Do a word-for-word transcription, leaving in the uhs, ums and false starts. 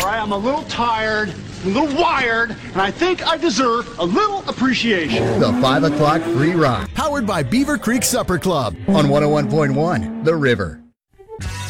All right, I'm a little tired, I'm a little wired, and I think I deserve a little appreciation. The five o'clock free ride. Powered by Beaver Creek Supper Club on one oh one point one The River.